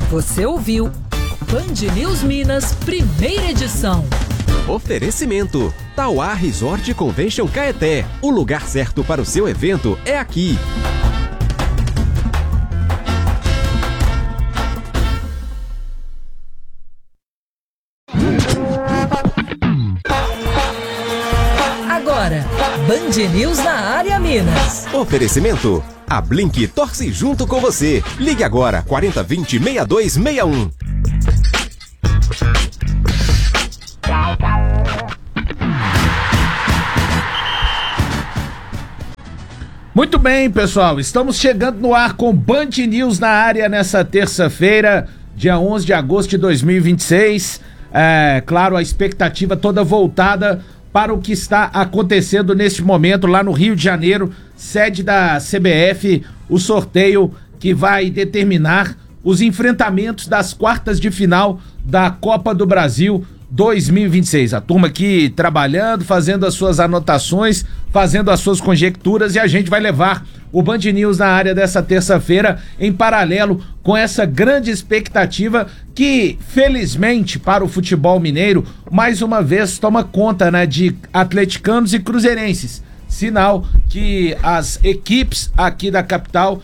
Você ouviu Band News Minas, primeira edição. Oferecimento: Tauá Resort Convention Caeté. O lugar certo para o seu evento é aqui. Agora, Band News na área Minas. Oferecimento: a Blink torce junto com você. Ligue agora, 4020-6261. Muito bem, pessoal, estamos chegando no ar com Band News na área nessa terça-feira, dia 11 de agosto de 2026. Claro, a expectativa toda voltada para o que está acontecendo neste momento lá no Rio de Janeiro, sede da CBF, o sorteio que vai determinar os enfrentamentos das quartas de final da Copa do Brasil 2026. A turma aqui trabalhando, fazendo as suas anotações, fazendo as suas conjecturas, e a gente vai levar o Band News na área dessa terça-feira em paralelo com essa grande expectativa que, felizmente para o futebol mineiro, mais uma vez toma conta, né, de atleticanos e cruzeirenses. Sinal que as equipes aqui da capital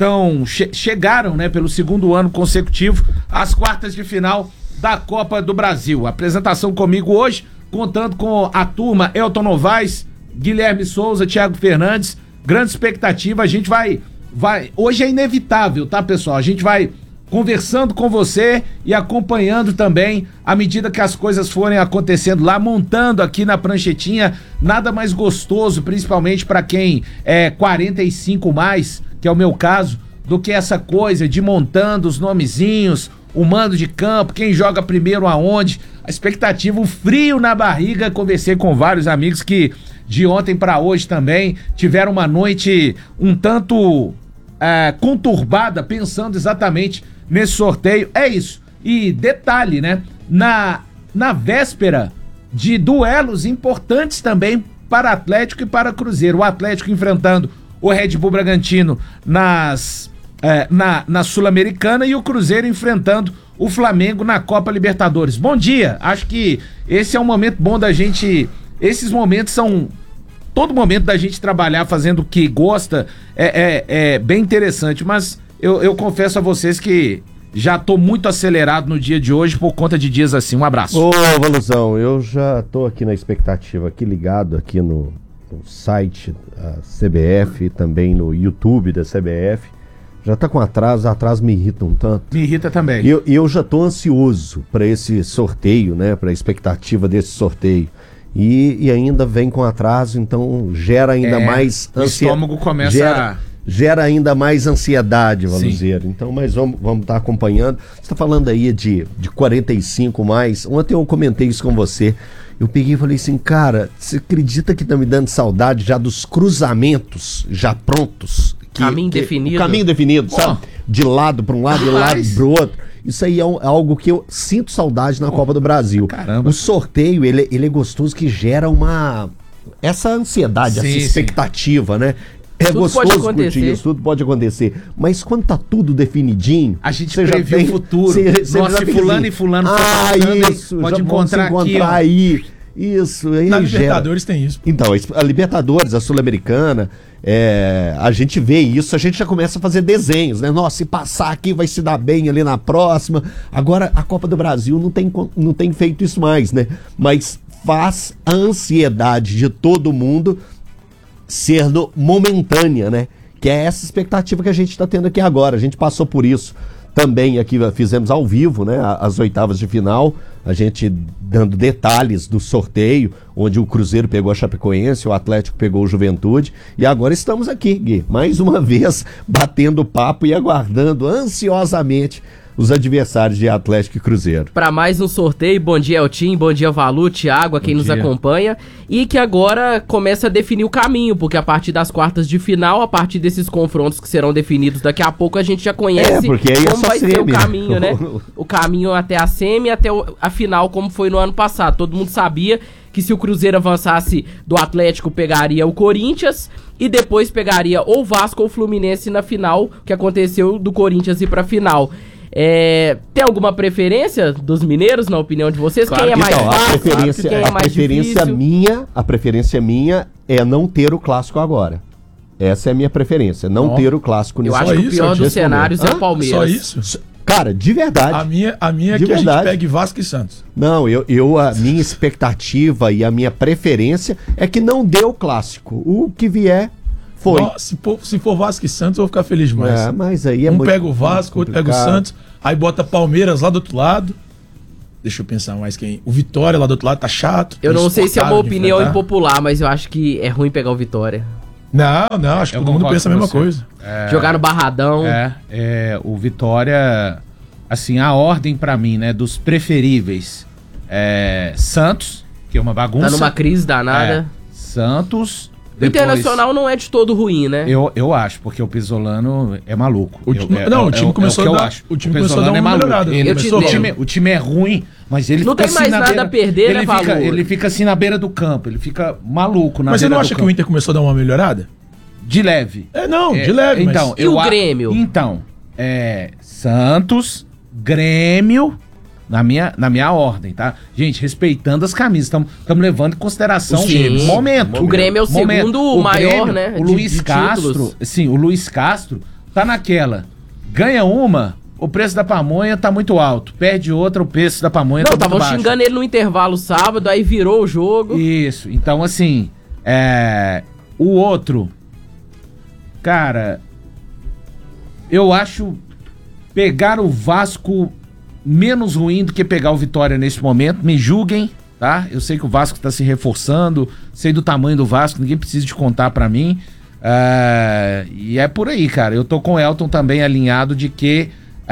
chegaram, né, pelo segundo ano consecutivo às quartas de final da Copa do Brasil. Apresentação comigo hoje, contando com a turma Elton Novaes, Guilherme Souza, Thiago Fernandes. Grande expectativa, a gente vai... Hoje é inevitável, tá, pessoal? A gente vai conversando com você e acompanhando também à medida que as coisas forem acontecendo lá, montando aqui na pranchetinha. Nada mais gostoso, principalmente para quem é 45 mais, que é o meu caso, do que essa coisa de montando os nomezinhos, o mando de campo, quem joga primeiro aonde, a expectativa, o frio na barriga. Conversei com vários amigos que de ontem para hoje também tiveram uma noite um tanto conturbada, pensando exatamente nesse sorteio. É isso. E detalhe, né? Na véspera de duelos importantes também para Atlético e para Cruzeiro. O Atlético enfrentando o Red Bull Bragantino na Sul-Americana e o Cruzeiro enfrentando o Flamengo na Copa Libertadores. Bom dia, acho que esse é um momento bom da gente, esses momentos são, todo momento da gente trabalhar fazendo o que gosta é bem interessante, mas eu confesso a vocês que já tô muito acelerado no dia de hoje por conta de dias assim. Um abraço. Ô, Valuzão, eu já tô aqui na expectativa, aqui ligado aqui no site da CBF, também no YouTube da CBF. Já tá com atraso me irrita um tanto. Me irrita também. Eu já tô ansioso para esse sorteio, né? Para a expectativa desse sorteio. E ainda vem com atraso, então gera ainda mais ansiedade. O estômago começa gera ainda mais ansiedade, Valuzeiro. Então, mas vamos estar acompanhando. Você tá falando aí de 45 mais. Ontem eu comentei isso com você. Eu peguei e falei assim, cara, você acredita que tá me dando saudade já dos cruzamentos já prontos? Caminho definido. Caminho definido, sabe? De lado para um lado, de lado para o outro. Isso aí é algo que eu sinto saudade na Copa do Brasil. Caramba. O sorteio, ele é gostoso, que gera essa ansiedade, essa expectativa, né? É tudo gostoso curtir isso, tudo pode acontecer. Mas quando tá tudo definidinho, a gente prevê o futuro. Nossa, fulano e fulano isso, pode encontrar aqui, ó. Aí. Isso, aí na Libertadores tem isso. Então, a Libertadores, a Sul-Americana, a gente vê isso, a gente já começa a fazer desenhos, né? Nossa, se passar aqui vai se dar bem ali na próxima. Agora, a Copa do Brasil não tem feito isso mais, né? Mas faz a ansiedade de todo mundo sendo momentânea, né? Que é essa expectativa que a gente está tendo aqui agora. A gente passou por isso também aqui, fizemos ao vivo, né? As oitavas de final, a gente dando detalhes do sorteio, onde o Cruzeiro pegou a Chapecoense, o Atlético pegou o Juventude, e agora estamos aqui, Gui, mais uma vez batendo papo e aguardando ansiosamente os adversários de Atlético e Cruzeiro. Para mais um sorteio, bom dia Eltim, bom dia Valu, Thiago, a quem nos acompanha, e que agora começa a definir o caminho, porque a partir das quartas de final, a partir desses confrontos que serão definidos daqui a pouco, a gente já conhece como vai ser o caminho, né? O caminho até a semi, até a final, como foi no ano passado. Todo mundo sabia que se o Cruzeiro avançasse do Atlético, pegaria o Corinthians e depois pegaria ou Vasco ou Fluminense na final, que aconteceu do Corinthians ir pra final. Tem alguma preferência dos mineiros, na opinião de vocês? Claro quem é que mais não. fácil? Quem é mais difícil? A preferência minha é não ter o clássico agora. Essa é a minha preferência, não ter o clássico Eu nesse acho que o pior dos cenários é o Palmeiras. Só isso? Cara, de verdade. A minha é que a gente pegue Vasco e Santos. Não, a minha expectativa e a minha preferência é que não dê o clássico. O que vier, foi. Nossa, se for Vasco e Santos, eu vou ficar feliz demais. Mas aí é um muito pega o Vasco, outro pega o complicado. Santos, aí bota Palmeiras lá do outro lado. Deixa eu pensar mais quem. O Vitória lá do outro lado tá chato. Eu não sei se é uma insuportável de opinião enfrentar. impopular, mas eu acho que é ruim pegar o Vitória. Não, acho que todo mundo pensa a mesma coisa. Jogar no Barradão. O Vitória, assim, a ordem pra mim, né, dos preferíveis Santos, que é uma bagunça. Tá numa crise danada. Santos. O Internacional não é de todo ruim, né? Eu acho, porque o Pisolano é maluco. O time começou a dar uma melhorada. O time é ruim, mas ele não fica tem mais nada a perder, né, Valu? Ele fica assim na beira do campo, ele fica maluco na beira do campo. Mas você não acha que o Inter começou a dar uma melhorada? De leve. De leve, então, mas... E o Grêmio? Então, Santos, Grêmio, na minha ordem, tá? Gente, respeitando as camisas, estamos levando em consideração o momento. O Grêmio é o segundo maior, Grêmio, né? O Luiz Castro, títulos. sim, o Luiz Castro tá naquela. Ganha uma, o preço da pamonha tá muito alto. Perde outra, o preço da pamonha tá muito baixo. Estavam xingando ele no intervalo sábado, aí virou o jogo. Isso, então assim, o outro, cara, eu acho pegar o Vasco menos ruim do que pegar o Vitória nesse momento. Me julguem, tá? Eu sei que o Vasco tá se reforçando, sei do tamanho do Vasco, ninguém precisa de contar pra mim. E é por aí, cara. Eu tô com o Elton também alinhado de que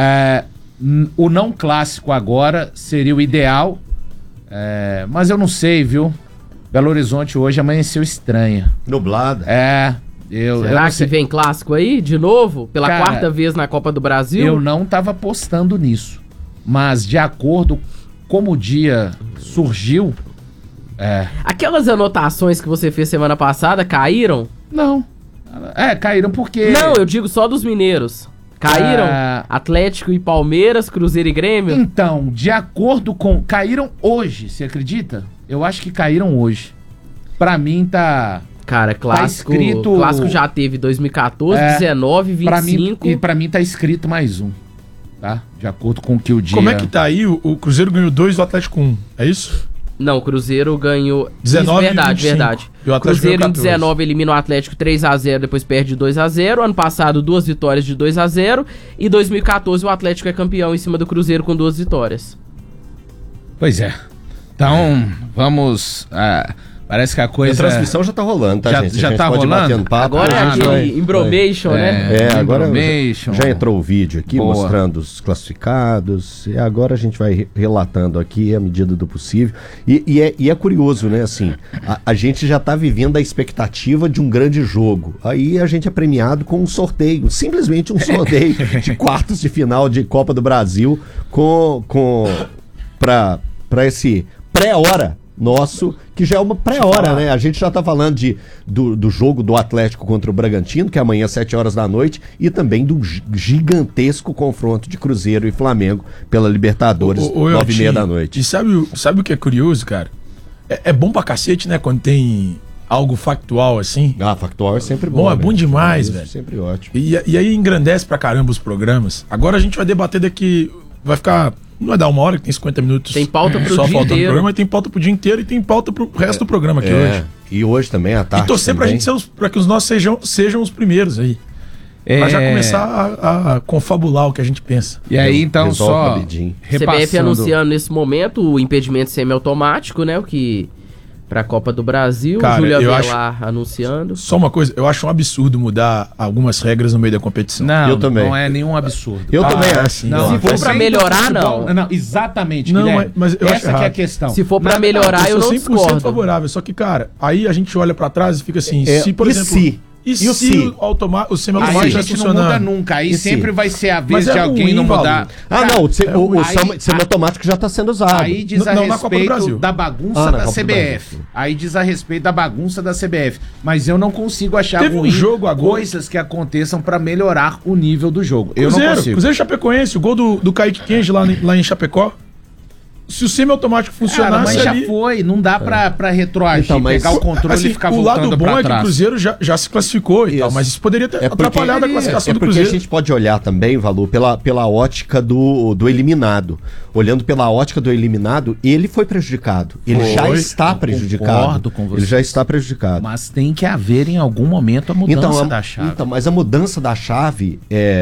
o não clássico agora seria o ideal. Mas eu não sei, viu? Belo Horizonte hoje amanheceu estranha. Nublada. Será que vem clássico aí, de novo? Pela Cara, quarta vez na Copa do Brasil? Eu não tava apostando nisso. Mas de acordo como o dia surgiu... Aquelas anotações que você fez semana passada caíram? Não. Caíram porque... Não, eu digo só dos mineiros. Caíram? Atlético e Palmeiras, Cruzeiro e Grêmio? Então, de acordo com... Caíram hoje, você acredita? Eu acho que caíram hoje. Pra mim tá... Cara, clássico, escrito... clássico já teve 2014, 19, 25... Pra mim tá escrito mais um. Tá? De acordo com o que o dia... Como é que tá aí? O Cruzeiro ganhou 2 e o Atlético 1. É isso? Não, o Cruzeiro ganhou... 19 verdade, e 25. verdade. E o Atlético Cruzeiro ganhou em 14. 19 elimina o Atlético 3-0, depois perde 2-0. Ano passado, 2 vitórias de 2-0. E 2014 o Atlético é campeão em cima do Cruzeiro com 2 vitórias. Pois é. Então, vamos... Parece que a coisa... A transmissão já tá rolando, tá, gente? Já tá rolando? Agora é aquele Embromation, né? Agora Embromation. já entrou o vídeo aqui, Boa. mostrando os classificados. E agora a gente vai relatando aqui à medida do possível. E é curioso, né? Assim, a gente já tá vivendo a expectativa de um grande jogo. Aí a gente é premiado com um sorteio, simplesmente um sorteio de quartos de final de Copa do Brasil para esse pré-hora nosso, que já é uma pré-hora, né? A gente já tá falando do jogo do Atlético contra o Bragantino, que é amanhã às 7 horas da noite, e também do gigantesco confronto de Cruzeiro e Flamengo pela Libertadores, 9h30 da noite. E sabe o que é curioso, cara? É bom pra cacete, né? Quando tem algo factual assim. Factual é sempre bom. Bom, é bom demais, velho. Sempre ótimo. E aí engrandece pra caramba os programas. Agora a gente vai debater daqui... Vai ficar... Não vai dar 1 hora, que tem 50 minutos. Tem pauta pro só dia faltando inteiro. Programa, tem pauta pro dia inteiro e tem pauta pro resto do programa aqui hoje. E hoje também, à tarde. E torcer pra gente pra que os nossos sejam os primeiros aí. Pra já começar a confabular o que a gente pensa. E aí, então, Resolve só rapidinho. CBF anunciando nesse momento o impedimento semiautomático, né? O que... Pra Copa do Brasil, Cara, Júlia eu Avelar anunciando. Só uma coisa, eu acho um absurdo mudar algumas regras no meio da competição. Não, Eu também. não é nenhum absurdo. Eu também acho. Assim, Não, Se for pra melhorar, não, exatamente. Não, Guilherme. mas eu acho essa que é a errado. questão. Se for pra melhorar, eu sou não 100% discordo. favorável. Só que, cara, aí a gente olha pra trás e fica assim, se, por e exemplo... se? E se o semiautomático Aí a estiver gente não muda funcionando? nunca. Aí E sempre se? vai ser a vez Mas de é alguém ruim, não mudar. Valor. Não, o aí- semiautomático já está sendo usado. Aí diz a Não, na Copa do respeito Brasil. da bagunça Na da Copa do CBF. Brasil. Aí diz a respeito da bagunça da CBF. Mas eu não consigo achar Teve um ruim jogo agora- coisas que aconteçam pra melhorar o nível do jogo. Eu não consigo. Cruzeiro e Chapecoense, o gol do Kaique Kenji lá em Chapecó. Se o semiautomático Cara, funcionasse mas já ali... foi. Não dá pra retroagir, Então, mas- pegar o controle Assim, e ficar o voltando lado bom pra é que o trás. Cruzeiro já se classificou e tal, Isso. mas isso poderia ter É porque- atrapalhado a classificação É do porque Cruzeiro. a gente pode olhar também, Valu, pela ótica do eliminado. Olhando pela ótica do eliminado, ele foi prejudicado. Ele já está prejudicado. concordo com você. Ele já está prejudicado. Mas tem que haver em algum momento a mudança da chave. Então, mas a mudança da chave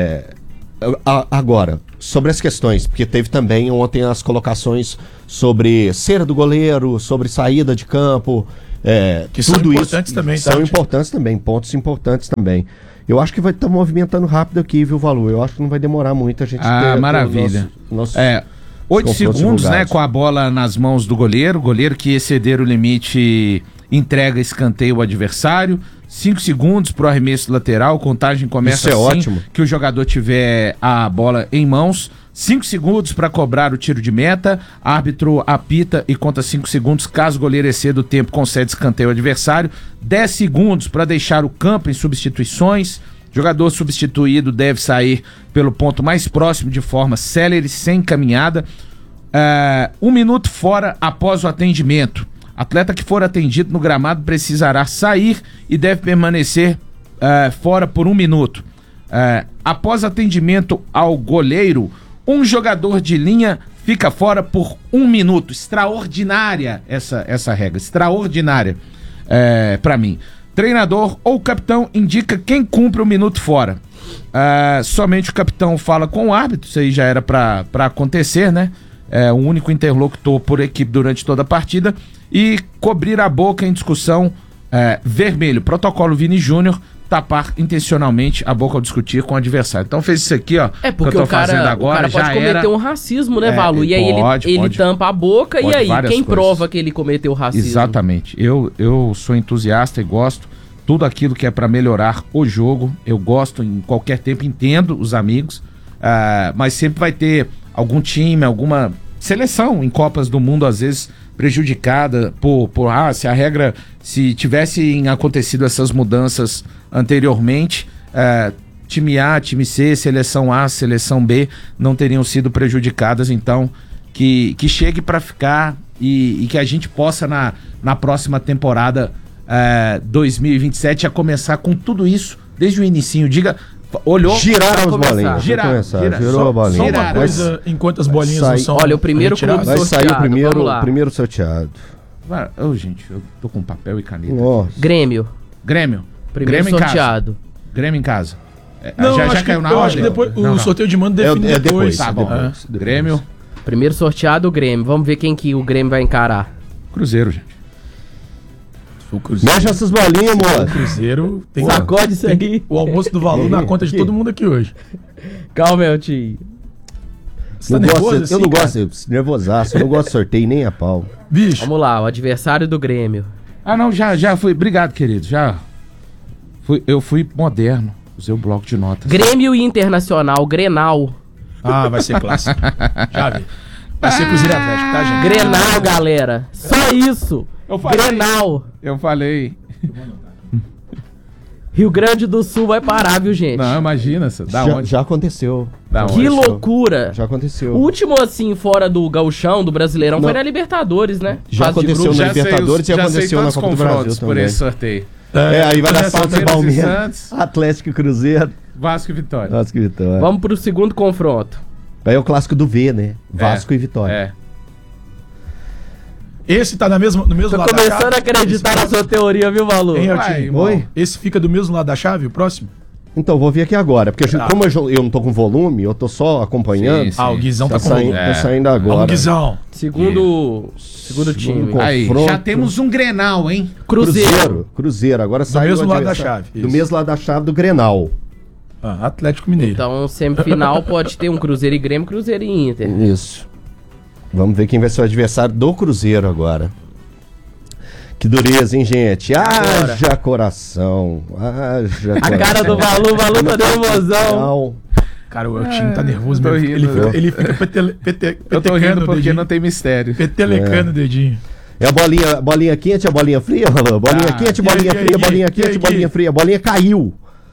agora, sobre as questões, porque teve também ontem as colocações sobre cera do goleiro, sobre saída de campo. Que são tudo importantes também, tá? São importantes também, pontos importantes também. Eu acho que vai estar movimentando rápido aqui, viu, Valu? Eu acho que não vai demorar muito a gente Maravilha. o nosso 8 confrontos segundos, né, divulgados. com a bola nas mãos do goleiro. Goleiro que exceder o limite entrega escanteio ao adversário. 5 segundos pro arremesso lateral. Contagem começa Isso é assim ótimo. que o jogador tiver a bola em mãos. 5 segundos para cobrar o tiro de meta. Árbitro apita e conta 5 segundos. Caso o goleiro exceda o tempo, concede escanteio ao adversário. 10 segundos para deixar o campo em substituições. Jogador substituído deve sair pelo ponto mais próximo de forma célere, sem caminhada. 1 minuto fora após o atendimento. Atleta que for atendido no gramado precisará sair e deve permanecer fora por 1 minuto. Após atendimento ao goleiro, um jogador de linha fica fora por 1 minuto. Extraordinária essa regra, extraordinária para mim. Treinador ou capitão indica quem cumpre 1 minuto fora. Somente o capitão fala com o árbitro, isso aí já era para acontecer, né? O único interlocutor por equipe durante toda a partida. E cobrir a boca em discussão vermelho. Protocolo Vini Júnior, tapar intencionalmente a boca ao discutir com o adversário. Então fez isso aqui, ó. Porque o cara pode cometer um racismo, né, Valu? E aí ele tampa a boca e aí quem prova que ele cometeu racismo? Exatamente. Eu sou entusiasta e gosto. Tudo aquilo que é para melhorar o jogo, eu gosto em qualquer tempo, entendo os amigos, mas sempre vai ter algum time, alguma seleção em Copas do Mundo, às vezes prejudicada se tivessem acontecido essas mudanças anteriormente, time A, time C, seleção A, seleção B não teriam sido prejudicadas. Então que chegue para ficar e que a gente possa na próxima temporada 2027 a começar com tudo isso desde o inicinho. Olhou, giraram as bolinhas. Girou a bolinha. Só uma coisa, enquanto as bolinhas não são... Olha, o primeiro clube vai sair sorteado, o primeiro sorteado. Gente, eu tô com papel e caneta. Nossa. Grêmio. Primeiro Grêmio sorteado. Grêmio em casa. Não, já caiu na eu ordem? acho que depois o sorteio de mando define depois. Tá bom. Grêmio. Primeiro sorteado, o Grêmio. Vamos ver quem que o Grêmio vai encarar. Cruzeiro, gente. O Cruzeiro. Mexe essas bolinhas, moço. O Cruzeiro tem Sacode isso aí. o almoço do Valor na conta de todo mundo aqui hoje. Calma, meu tio. Você tá nervoso assim, eu não cara? gosto, nervosaço, eu não gosto de sorteio nem a pau. Bicho, Vamos lá, o adversário do Grêmio. Não, já fui. Obrigado, querido. Eu fui moderno. Usei o bloco de notas. Grêmio e Internacional, Grenal. vai ser clássico. Já vi. Vai ser Cruzeiro e Atlético, tá, gente? Grenal, galera. Só isso. Grenal. Eu falei. Rio Grande do Sul vai parar, viu, gente? Não, imagina. Já aconteceu. Que loucura. Já aconteceu. O úlimo, assim, fora do Gauchão, do Brasileirão, foi na Libertadores, né? Já Fase de aconteceu grupos. na Libertadores e aconteceu na Copa do Brasil por também. esse sorteio. Aí vai dar Santos e Palmeiras e Palmeiras, Santos. Atlético e Cruzeiro. Vasco e Vitória. Vasco e Vitória. Vamos pro segundo confronto. Aí é o clássico do V, né? Vasco e Vitória. Esse tá no mesmo Tô lado da chave. começando a acreditar na sua teoria, viu, Valu? Hein, Vai, Altinho? irmão. Oi? Esse fica do mesmo lado da chave, o próximo? Então, vou vir aqui agora, porque como eu não tô com volume, eu tô só acompanhando. Sim. O Guizão Tá tá com saindo, tá saindo agora. Vamos, Guizão. Segundo time. Aí, Confronto. já temos um Grenal, hein? Cruzeiro. Agora sai mesmo o lado da adversário. chave, Do isso. mesmo lado da chave do Grenal. Atlético Mineiro. Então, semifinal pode ter um Cruzeiro e Grêmio, Cruzeiro e Inter. Isso. Vamos ver quem vai ser o adversário do Cruzeiro agora. Que dureza, hein, gente? Haja coração. Haja A cara do Valu tá nervosão. Cara, o Eltinho tá nervoso tô mesmo. rindo. Ele fica Eu tô rindo porque dedinho, não tem mistério. petelecando o dedinho. É a bolinha quente, a bolinha fria, Valu? Bolinha quente, bolinha fria, bolinha quente, bolinha fria. A bolinha caiu.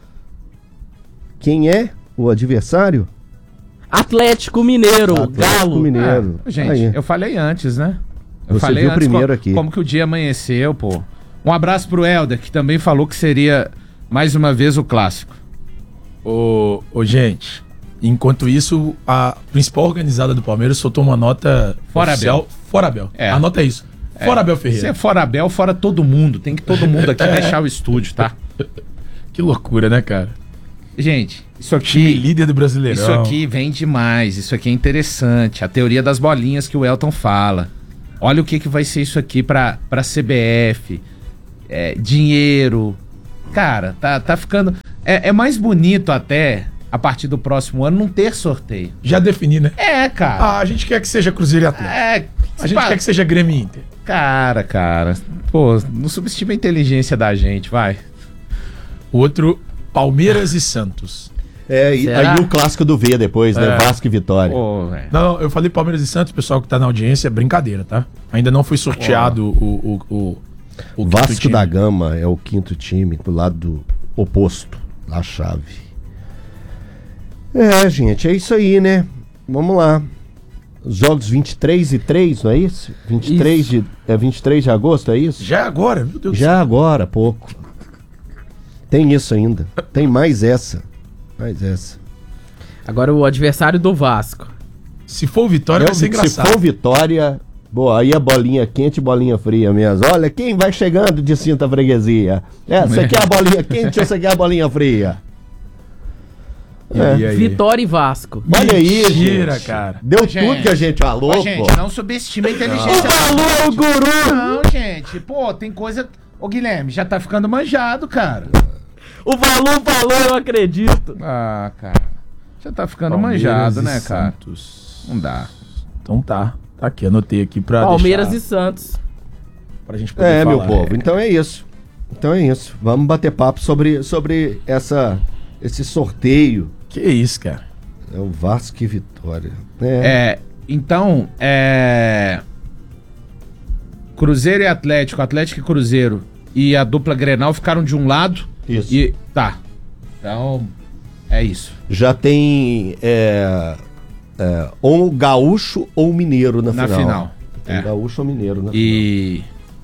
Quem é o adversário? Atlético Mineiro, Galo. Mineiro. Gente, Aí. eu falei antes, né? Eu Você falei viu antes primeiro aqui. como que o dia amanheceu, pô. Um abraço pro Helder, que também falou que seria mais uma vez o clássico. Ô, gente, enquanto isso, a principal organizada do Palmeiras soltou uma nota Fora oficial. Fora Abel. É. A nota é isso. Fora Abel Ferreira. Se é fora Abel, fora todo mundo. Tem que todo mundo aqui deixar o estúdio, tá? Que loucura, né, cara? Gente, isso Time aqui... líder do Brasileirão. Isso aqui vem demais, isso aqui é interessante. A teoria das bolinhas que o Elton fala. Olha o que vai ser isso aqui pra CBF. Dinheiro. Cara, tá ficando... É mais bonito até, a partir do próximo ano, não ter sorteio. Já defini, né? Cara. A gente quer que seja Cruzeiro e Atlético. A gente quer que seja Grêmio e Inter. Cara. Pô, não subestima a inteligência da gente, vai. Outro, Palmeiras e Santos. Será? Aí o clássico do V depois, né? Vasco e Vitória. Pô, velho. Não, eu falei Palmeiras e Santos, pessoal que tá na audiência, brincadeira, tá? Ainda não foi sorteado o O quinto Vasco time. da Gama é o quinto time, do lado oposto da chave. Gente, é isso aí, né? Vamos lá. Os jogos 23 e 3, não é isso? 23 de agosto, é isso? Já é agora, meu Deus do Já agora, pouco. Tem isso ainda. Tem mais essa. Agora o adversário do Vasco. Se for o Vitória, vai ser Se engraçado. for Vitória, boa, aí é bolinha quente e bolinha fria mesmo. Olha, quem vai chegando de Cinta Freguesia? Você quer a bolinha quente ou você quer a bolinha fria? E aí? Vitória e Vasco. Olha aí, Mentira, gente. cara. Deu Gente, tudo que a gente falou, Ô, gente, pô. não subestima a inteligência da Falou, gente. guru! Não, gente. Pô, tem coisa... Ô, Guilherme, já tá ficando manjado, cara. O Valu falou, eu acredito. Ah, cara. Já tá ficando Palmeiras manjado, e né, cara? Santos. Não dá. Então tá. Tá aqui, anotei aqui pra Palmeiras deixar, e Santos. pra gente poder falar. Meu povo, então é isso. Vamos bater papo sobre esse sorteio. Que isso, cara. É o Vasco e Vitória. Então, Cruzeiro e Atlético, Atlético e Cruzeiro e a dupla Grenal ficaram de um lado. Isso. E tá. Então, é isso. Já tem ou gaúcho ou mineiro na final. Tem gaúcho ou mineiro na final. E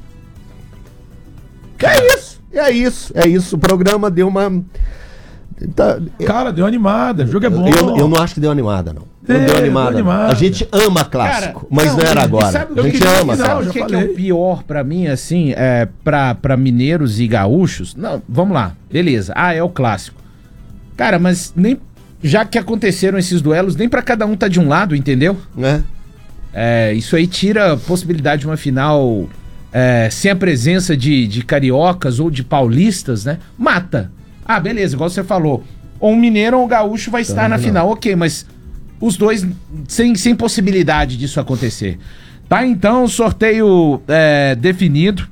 É isso. O programa deu uma... Cara, deu animada. O jogo é bom. Eu não acho que deu animada, não. Não É, deu animada. deu animada. A gente ama clássico, Cara, mas não era e agora. sabe o que A eu gente queria ama dizer? clássico. O que é falei. o pior pra mim, assim, pra mineiros e gaúchos? Não, vamos lá, beleza. É o clássico. Cara, mas nem... Já que aconteceram esses duelos, nem pra cada um tá de um lado, entendeu? Né? Isso aí tira a possibilidade de uma final sem a presença de cariocas ou de paulistas, né? Mata. Beleza, igual você falou. Ou um mineiro ou um gaúcho vai estar na final. Ok, mas os dois sem possibilidade disso acontecer. Tá, então, sorteio definido.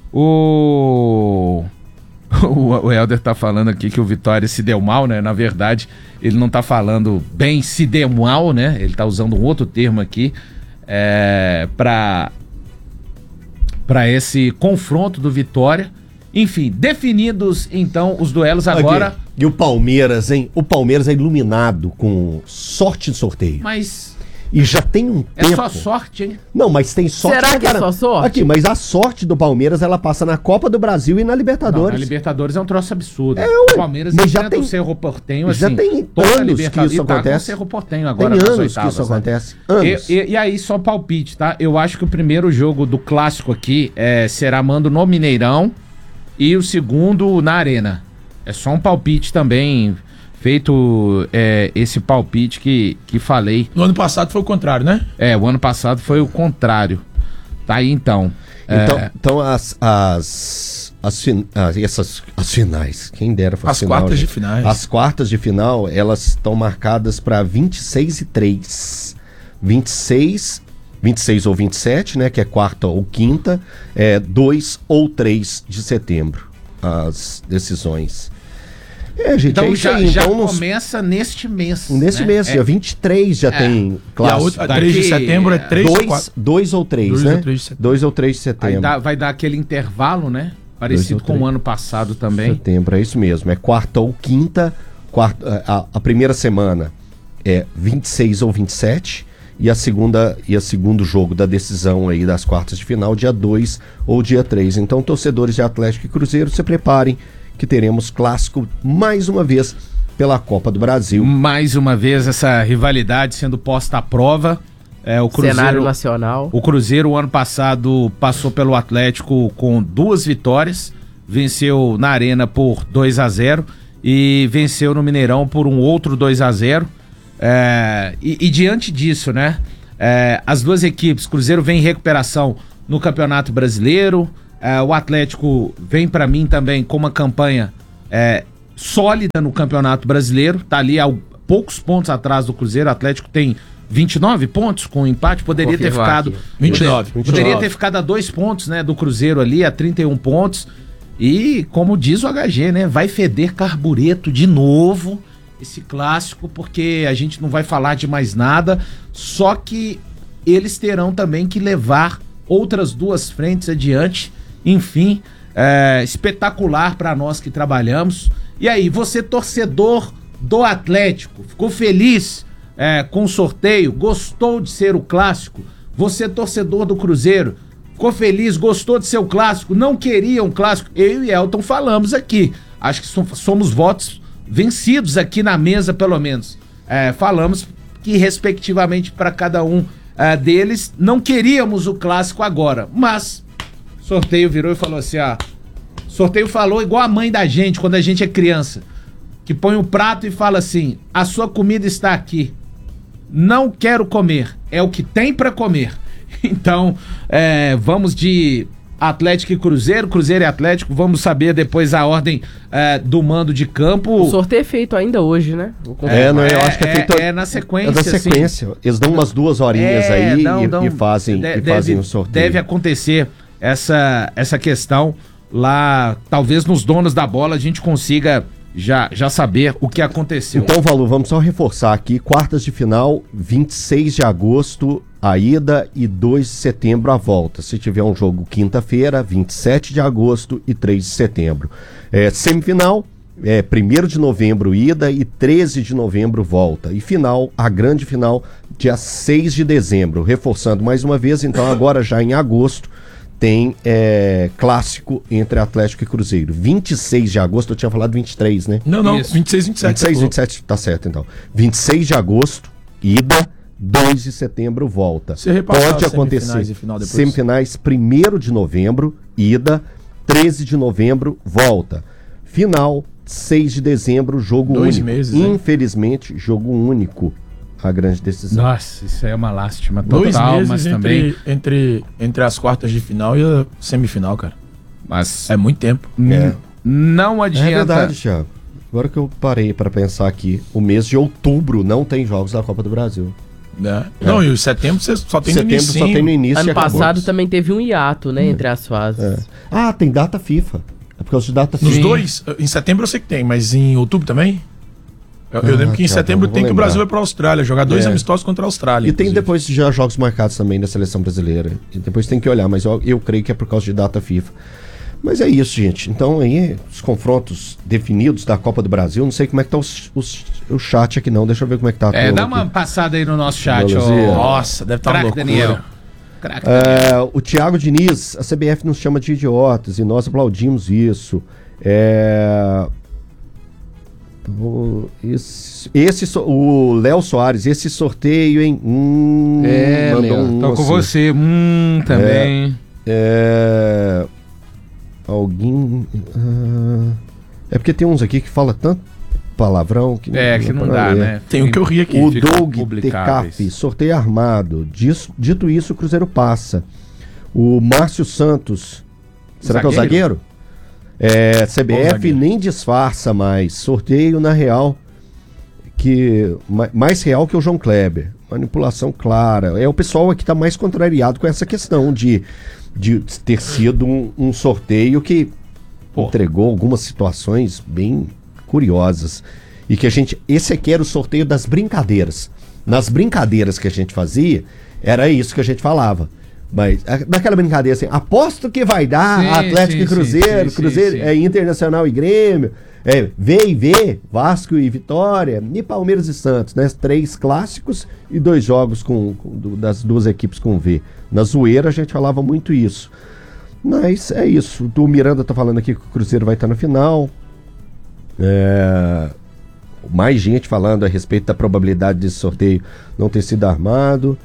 O Helder tá falando aqui que o Vitória se deu mal, né? Na verdade, ele não tá falando bem se deu mal, né? Ele tá usando um outro termo aqui pra esse confronto do Vitória. Enfim, definidos então os duelos agora. Aqui. E o Palmeiras, hein? O Palmeiras é iluminado com sorte de sorteio. Mas E já tem um tempo. é só sorte, hein? Não, mas tem sorte. Será pra que é caramba. só sorte? Aqui, mas a sorte do Palmeiras, ela passa na Copa do Brasil e na Não, Libertadores. a Libertadores é um troço absurdo. Ué, O Palmeiras mas já enfrenta tem- o Cerro Porteño, já assim. tem toda a anos que Libertadores isso tá com o acontece. Cerro Porteño Tem agora nas anos que oitavas, isso né? acontece. Anos. E aí, só palpite, tá? Eu acho que o primeiro jogo do clássico aqui será mando no Mineirão e o segundo na Arena. É só um palpite também, feito esse palpite que falei. No ano passado foi o contrário, né? O ano passado foi o contrário. Tá aí então. Então as finais, quem dera fosse As final, quartas gente. de finais. As quartas de final, elas estão marcadas para 26 e 3. 26 26 ou 27, né, que é quarta ou quinta, 2 ou 3 de setembro, as decisões. Gente, Então isso já, aí. já Então, começa neste mês. nesse né? mês, dia 23 já tem E a clássico. outra, 3 de Daqui, setembro é 3 ou 4. 2 ou 3, 2 né? ou 3 de setembro. 2 ou 3 de Aí setembro. vai dar aquele intervalo, né? Parecido 2 ou com o 3. ano passado também. Setembro, é isso mesmo. É quarta ou quinta. A primeira semana é 26 ou 27. E o segundo jogo da decisão aí das quartas de final, dia 2 ou dia 3. Então, torcedores de Atlético e Cruzeiro, se preparem que teremos clássico mais uma vez pela Copa do Brasil. Mais uma vez essa rivalidade sendo posta à prova. O Cruzeiro, Cenário nacional. O Cruzeiro, o ano passado, passou pelo Atlético com 2 vitórias. Venceu na Arena por 2-0 e venceu no Mineirão por um outro 2-0. E diante disso, né? As duas equipes, Cruzeiro vem em recuperação no Campeonato Brasileiro. O Atlético vem para mim também com uma campanha sólida no Campeonato Brasileiro. Tá ali a poucos pontos atrás do Cruzeiro. O Atlético tem 29 pontos com empate. Poderia ter ficado... Aqui. 29. Poderia ter ficado a 2 pontos, né, do Cruzeiro ali, a 31 pontos. E, como diz o HG, né, vai feder carbureto de novo esse clássico, porque a gente não vai falar de mais nada. Só que eles terão também que levar outras 2 frentes adiante. Enfim, espetacular para nós que trabalhamos. E aí, você torcedor do Atlético, ficou feliz com o sorteio? Gostou de ser o clássico? Você torcedor do Cruzeiro, ficou feliz? Gostou de ser o clássico? Não queria um clássico? Eu e Elton falamos aqui. Acho que somos votos vencidos aqui na mesa, pelo menos. Falamos que, respectivamente, para cada um deles, não queríamos o clássico agora, mas sorteio virou e falou assim, sorteio falou igual a mãe da gente quando a gente é criança, que põe um prato e fala assim: a sua comida está aqui, não quero comer, é o que tem para comer. Então, vamos de Atlético e Cruzeiro, Cruzeiro e Atlético. Vamos saber depois a ordem do mando de campo. O sorteio é feito ainda hoje, né? Eu acho que é feito na sequência. É da sequência. Assim. Eles dão umas 2 horinhas aí e fazem o sorteio. Deve acontecer essa questão lá, talvez nos donos da bola a gente consiga já saber o que aconteceu. Então, Valu, vamos só reforçar aqui: quartas de final, 26 de agosto a ida e 2 de setembro a volta. Se tiver um jogo quinta-feira, 27 de agosto e 3 de setembro. Semifinal, 1º de novembro ida e 13 de novembro volta. E final, a grande final, dia 6 de dezembro. Reforçando mais uma vez, então agora já em agosto, tem clássico entre Atlético e Cruzeiro. 26 de agosto, eu tinha falado 23, né? Não, Isso. 26, 27. 26, 27, tá certo então. 26 de agosto, ida, 2 de setembro, volta. Você repassar Pode as acontecer. semifinais e final depois. Semifinais, 1º de novembro, ida, 13 de novembro, volta. Final, 6 de dezembro, jogo 2 único. meses, hein? Infelizmente, jogo único. A grande decisão. Nossa, isso aí é uma lástima 2 total, meses mas entre, também... entre as quartas de final e a semifinal, cara. Mas É muito tempo. não adianta... É verdade, Thiago. Agora que eu parei para pensar aqui, o mês de outubro não tem jogos da Copa do Brasil. Né? Não, e o setembro você só tem Setembro no início. só tem no início. Ano e acabou. passado também teve um hiato, né, entre as fases. Tem data FIFA. É por causa de data Nos FIFA. 2, em setembro eu sei que tem, mas em outubro também? Eu lembro que em Thiago, setembro vou tem que o lembrar. Brasil vai pra Austrália, jogar 2 amistosos contra a Austrália. E tem inclusive. depois já jogos marcados também da seleção brasileira. E depois tem que olhar, mas eu creio que é por causa de data FIFA. Mas é isso, gente. Então aí, os confrontos definidos da Copa do Brasil. Não sei como é que tá o chat aqui não. Deixa eu ver como é que tá a turma dá uma aqui. passada aí no nosso chat, Beleza. Nossa, deve estar uma Craque loucura. Daniel. Craque Daniel. O Thiago Diniz, a CBF nos chama de idiotas e nós aplaudimos isso. O Léo Soares, esse sorteio, hein? Mandou Tô com assim. você. Também. Alguém. É porque tem uns aqui que fala tanto palavrão que Que não dá, ler. né? Tem um que eu ri aqui. O Ficam Doug publicáveis. Tecap, sorteio armado. Dito isso, o Cruzeiro passa. O Márcio Santos, será que é o zagueiro? CBF zagueiro. nem disfarça mais. Sorteio na real, que mais real que o João Kleber. manipulação clara. É o pessoal que está mais contrariado com essa questão de ter sido um sorteio que entregou algumas situações bem curiosas. E que esse aqui era o sorteio das brincadeiras. Nas brincadeiras que a gente fazia, era isso que a gente falava. Mas daquela brincadeira assim, aposto que vai dar Atlético e Cruzeiro, Internacional e Grêmio, V e V, Vasco e Vitória, e Palmeiras e Santos, né? 3 clássicos e 2 jogos das 2 equipes com V. Na zoeira a gente falava muito isso. Mas é isso. O Miranda tá falando aqui que o Cruzeiro vai estar na final. Mais gente falando a respeito da probabilidade desse sorteio não ter sido armado.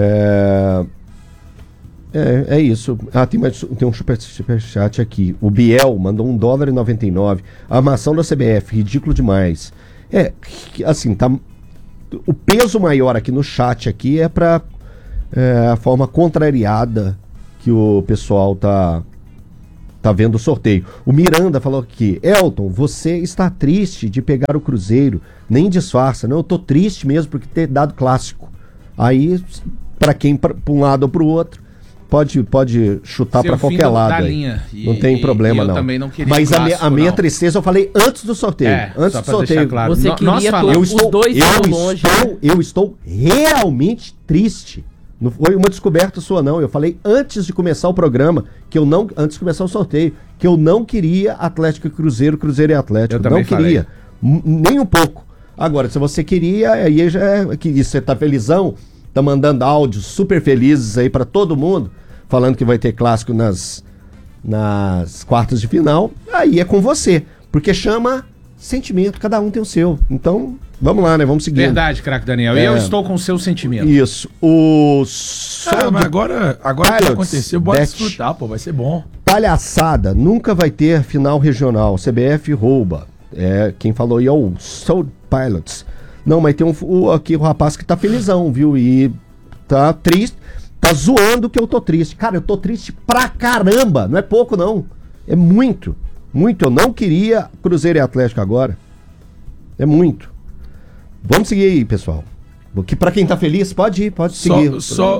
É isso. Tem um superchat aqui. O Biel mandou $1,99. A armação da CBF, ridículo demais. Assim, tá. O peso maior aqui no chat aqui é pra a forma contrariada que o pessoal tá vendo o sorteio. O Miranda falou aqui: Elton, você está triste de pegar o Cruzeiro, nem disfarça. Não, eu tô triste mesmo por ter dado clássico. Aí, pra quem, pra um lado ou pro outro, pode chutar pra qualquer lado. Não tem problema, não. Também não queria. Mas a minha tristeza eu falei antes do sorteio. Antes do sorteio. Claro. Você queria os dois longe. Eu estou realmente triste. Não foi uma descoberta sua, não. Eu falei antes de começar o programa, antes de começar o sorteio, que eu não queria Atlético e Cruzeiro, Cruzeiro e Atlético. Eu não queria. Nem um pouco. Agora, se você queria, aí já é que você tá felizão, tá mandando áudios super felizes aí pra todo mundo, falando que vai ter clássico nas quartas de final, aí é com você. Porque chama sentimento, cada um tem o seu. Então, vamos lá, né? Vamos seguir. Verdade, craque Daniel. Eu estou com o seu sentimento. Isso. Mas agora que aconteceu, bora desfrutar, pô, vai ser bom. Palhaçada, nunca vai ter final regional. CBF rouba. Quem falou aí é o Soul Pilots. Não, mas tem aqui o rapaz que tá felizão, viu? E tá triste, tá zoando que eu tô triste. Cara, eu tô triste pra caramba. Não é pouco, não. É muito. Muito. Eu não queria Cruzeiro e Atlético agora. É muito. Vamos seguir aí, pessoal. Porque pra quem tá feliz, pode seguir.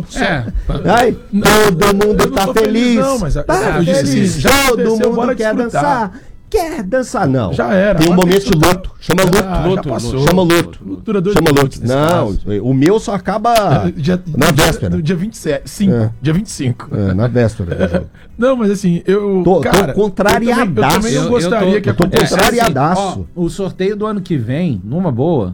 Ai, todo mundo tá feliz. Não, mas tá feliz. Todo mundo quer dançar. Quer dançar? Não. Já era. Tem um momento de luto. Chama luto. Chama luto. Chama luto. Não, o meu só acaba na véspera. No dia 25. Dia 25. Na véspera. Não, mas assim, eu tô contrariadaço. Eu também não gostaria que acontecesse. Contrariadaço. O sorteio do ano que vem, numa boa,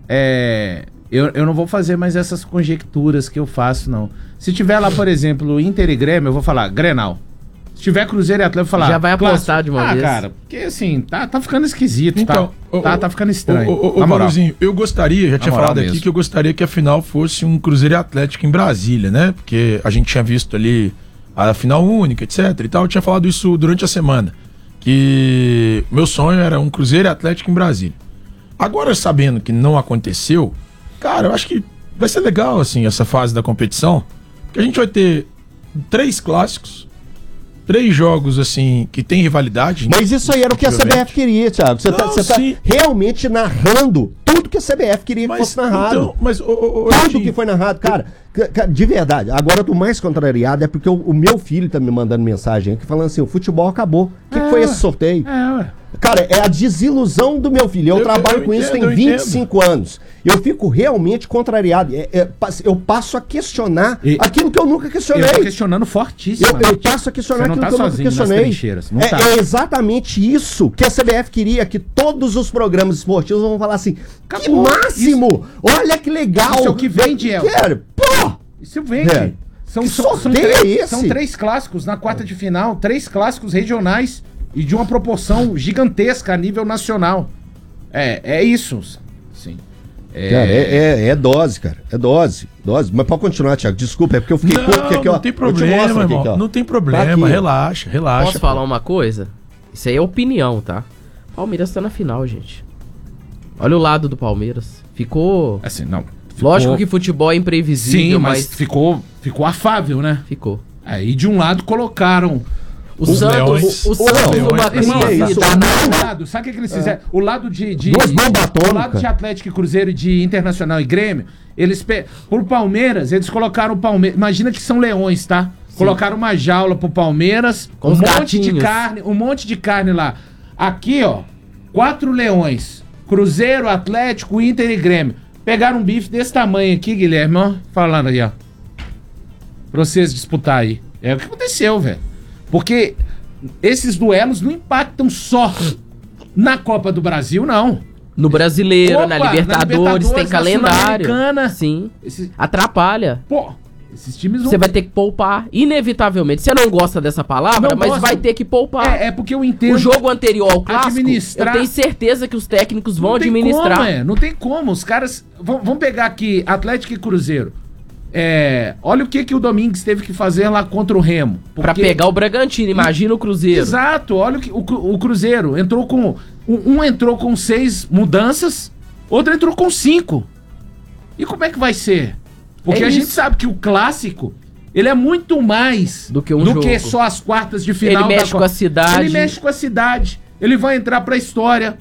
eu não vou fazer mais essas conjecturas que eu faço, não. Se tiver lá, por exemplo, Inter e Grêmio, eu vou falar Grenal. Se tiver Cruzeiro e Atlético, eu vou falar... Já vai apostar de uma vez. Cara, porque assim, tá ficando esquisito, então, tá ficando estranho. Ô, Valuzinho, eu gostaria, já tinha falado aqui, que eu gostaria que a final fosse um Cruzeiro e Atlético em Brasília, né? Porque a gente tinha visto ali a final única, etc e tal. Eu tinha falado isso durante a semana, que meu sonho era um Cruzeiro e Atlético em Brasília. Agora, sabendo que não aconteceu, cara, eu acho que vai ser legal, assim, essa fase da competição, que a gente vai ter 3 clássicos, 3 jogos, assim, que tem rivalidade. Mas isso aí era o que a CBF queria, Thiago. Você tá realmente narrando tudo que a CBF queria que fosse narrado. Então, tudo que foi narrado, cara, de verdade. Agora eu tô mais contrariado, é porque o meu filho tá me mandando mensagem aqui falando assim, o futebol acabou. O que foi esse sorteio? Cara, é a desilusão do meu filho. Eu trabalho com isso tem 25 anos. Eu fico realmente contrariado. Eu passo a questionar aquilo que eu nunca questionei. Eu tô questionando fortíssimo. Eu passo a questionar aquilo que eu nunca questionei. É exatamente isso que a CBF queria, que todos os programas esportivos vão falar assim, acabou, que máximo! Isso. Olha que legal! Isso é o que vende, El. Pô! Isso vende. São 3 clássicos na quarta de final, 3 clássicos regionais e de uma proporção gigantesca a nível nacional. É isso. Sim. Cara, é dose, cara. É dose. Mas pode continuar, Thiago. Desculpa, é porque eu fiquei não tem problema, irmão. Aqui, não tem problema, relaxa. Posso falar uma coisa? Isso aí é opinião, tá? Palmeiras tá na final, gente. Olha o lado do Palmeiras. Ficou... Assim, não. Lógico que futebol é imprevisível, mas ficou afável, né? Ficou. Aí de um lado colocaram O Santos numa crise danada. Sabe o que eles fizeram? O lado de Atlético e Cruzeiro, de Internacional e Grêmio, pro Palmeiras, eles colocaram o Palmeiras. Imagina que são leões, tá? Sim. Colocaram uma jaula pro Palmeiras, com um monte de carne lá. Aqui, ó, 4 leões. Cruzeiro, Atlético, Inter e Grêmio. Pegaram um bife desse tamanho aqui, Guilherme, ó. Falando aí, ó. Pra vocês disputar aí. É o que aconteceu, velho. Porque esses duelos não impactam só na Copa do Brasil, não. No Brasileiro, na Libertadores, tem calendário. Sim. Atrapalha. Pô, esses times Você vai ter que poupar, inevitavelmente. Você não gosta dessa palavra, mas vai ter que poupar. É porque eu entendo. O jogo anterior ao clássico, eu tenho certeza que os técnicos vão administrar. Não tem como. Os caras... Vamos pegar aqui Atlético e Cruzeiro. Olha o que o Domingues teve que fazer lá contra o Remo. Pra pegar o Bragantino, imagina o Cruzeiro. Exato, olha o Cruzeiro entrou com... Um entrou com 6 mudanças, outro entrou com 5. E como é que vai ser? Porque a gente sabe que o clássico, ele é muito mais do que só as quartas de final. Ele mexe com a cidade. Ele mexe com a cidade. Ele vai entrar pra história.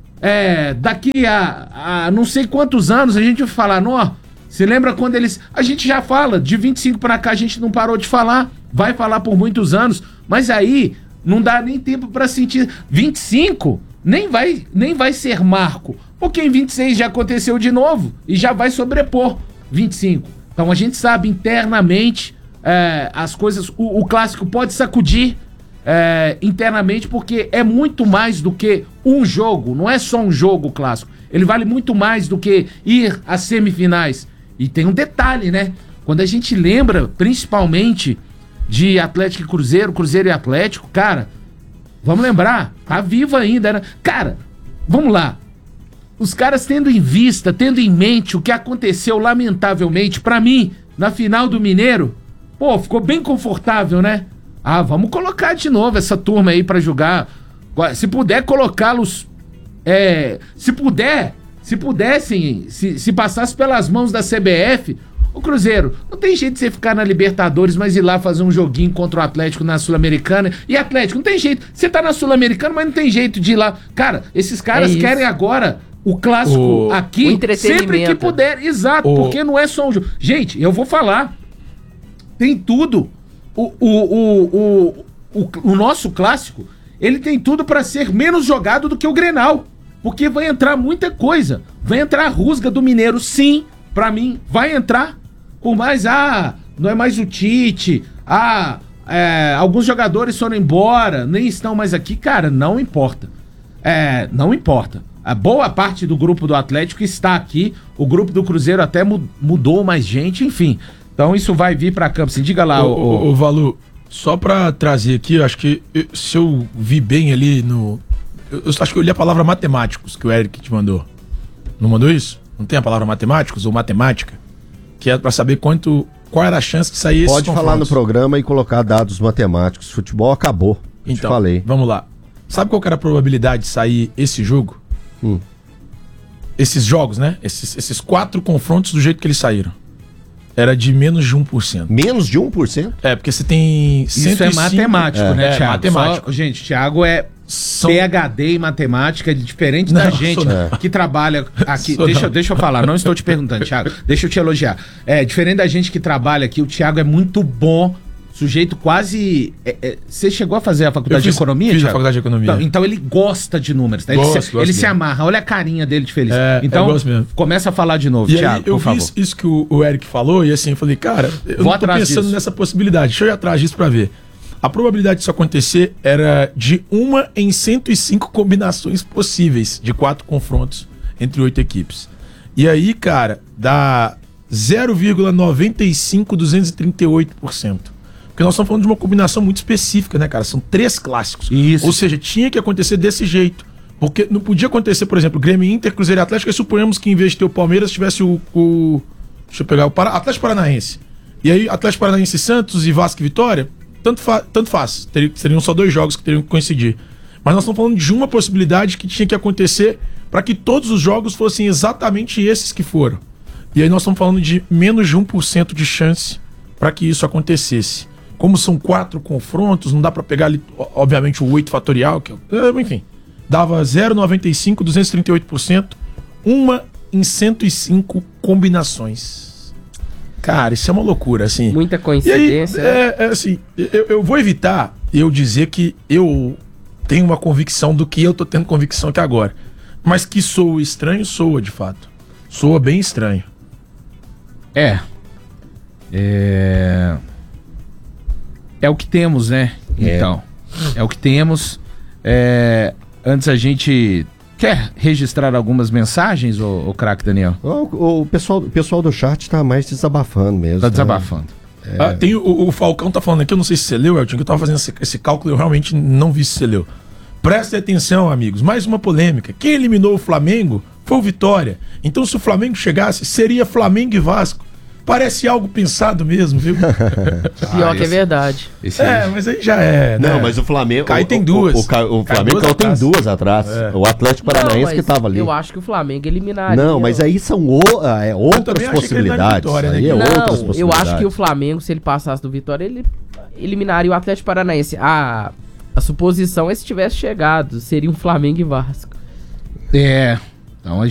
Daqui a não sei quantos anos a gente vai falar, você lembra quando eles... A gente já fala, de 25 pra cá a gente não parou de falar, vai falar por muitos anos, mas aí não dá nem tempo pra sentir. 25 nem vai ser marco, porque em 26 já aconteceu de novo e já vai sobrepor 25. Então a gente sabe internamente as coisas, o clássico pode sacudir internamente, porque é muito mais do que um jogo, não é só um jogo clássico, ele vale muito mais do que ir às semifinais. E tem um detalhe, né? Quando a gente lembra, principalmente, de Atlético e Cruzeiro, Cruzeiro e Atlético, cara, vamos lembrar, tá vivo ainda, né? Cara, vamos lá. Os caras tendo em mente o que aconteceu, lamentavelmente, pra mim, na final do Mineiro, pô, ficou bem confortável, né? Vamos colocar de novo essa turma aí pra jogar. Se puder colocá-los... Se pudessem, se passasse pelas mãos da CBF, o Cruzeiro, não tem jeito de você ficar na Libertadores, mas ir lá fazer um joguinho contra o Atlético na Sul-Americana. E Atlético, não tem jeito. Você tá na Sul-Americana, mas não tem jeito de ir lá. Cara, esses caras querem agora o clássico aqui, sempre que puder. Exato, porque não é só um jogo. Gente, eu vou falar. Tem tudo. O nosso clássico, ele tem tudo pra ser menos jogado do que o Grenal. Porque vai entrar muita coisa. Vai entrar a rusga do Mineiro, sim. Pra mim, vai entrar. Por mais, não é mais o Tite. Alguns jogadores foram embora, nem estão mais aqui. Cara, não importa. Não importa. A boa parte do grupo do Atlético está aqui. O grupo do Cruzeiro até mudou mais gente, enfim. Então isso vai vir pra campo. Assim, diga lá, ô Valu, só pra trazer aqui, eu acho que se eu vi bem ali no... Eu acho que eu li a palavra matemáticos que o Eric te mandou. Não mandou isso? Não tem a palavra matemáticos ou matemática? Que é pra saber qual era a chance de sair esse Pode falar no programa e colocar dados matemáticos. Futebol acabou. Então, te falei. Vamos lá. Sabe qual que era a probabilidade de sair esse jogo? Esses jogos, né? Esses 4 confrontos do jeito que eles saíram. Era de menos de 1%. Menos de 1%? Porque você tem 105... Isso é matemático, né, Thiago? Matemático. Gente, Thiago PhD em matemática, diferente da gente que trabalha aqui. Deixa eu falar, não estou te perguntando, Thiago. Deixa eu te elogiar. Diferente da gente que trabalha aqui, o Thiago é muito bom. Sujeito quase... Você chegou a fazer a faculdade de economia, Thiago? Fiz a faculdade de economia. Então ele gosta de números. Tá? Ele se amarra. Olha a carinha dele de feliz. Então, começa a falar de novo, Thiago, por favor. Eu vi isso que o Eric falou e assim, eu falei, cara, eu não tô pensando nessa possibilidade. Deixa eu ir atrás disso pra ver. A probabilidade disso acontecer era de 1 em 105 combinações possíveis de 4 confrontos entre 8 equipes. E aí, cara, dá 0,95238%. Porque nós estamos falando de uma combinação muito específica, né, cara? São 3 clássicos. Isso. Ou seja, tinha que acontecer desse jeito. Porque não podia acontecer, por exemplo, Grêmio, Inter, Cruzeiro e Atlético, e suponhamos que em vez de ter o Palmeiras, tivesse deixa eu pegar o Atlético Paranaense. E aí, Atlético Paranaense, Santos e Vasco e Vitória, tanto faz. Seriam só 2 jogos que teriam que coincidir. Mas nós estamos falando de uma possibilidade que tinha que acontecer para que todos os jogos fossem exatamente esses que foram. E aí nós estamos falando de menos de 1% de chance para que isso acontecesse. como são 4 confrontos, não dá pra pegar ali, obviamente, o 8 fatorial, enfim, dava 0,95, 238%, 1 em 105 combinações. Cara, isso é uma loucura, assim. Muita coincidência. E aí, assim, eu vou evitar eu dizer que eu tenho uma convicção do que eu tô tendo convicção aqui agora. Mas que soa estranho, soa de fato. Soa bem estranho. É o que temos, né? Então, é o que temos. Antes a gente quer registrar algumas mensagens, o craque Daniel? O pessoal do chat tá mais desabafando mesmo. Tá desabafando. Tem o Falcão tá falando aqui, eu não sei se você leu, Elton, que eu tava fazendo esse cálculo, eu realmente não vi se você leu. Prestem atenção, amigos, mais uma polêmica. Quem eliminou o Flamengo foi o Vitória. Então, se o Flamengo chegasse, seria Flamengo e Vasco. Parece algo pensado mesmo, viu? Pior que é verdade. Mas aí já é, né? Não, mas o Flamengo... Cai tem duas. O Flamengo tem duas atrás. O Atlético Paranaense que tava ali. Eu acho que o Flamengo eliminaria. Não, mas aí são outras possibilidades. Vitória, né? Aí outras possibilidades. Eu acho que o Flamengo, se ele passasse do Vitória, ele eliminaria o Atlético Paranaense. A suposição é se tivesse chegado, seria um Flamengo e Vasco. Então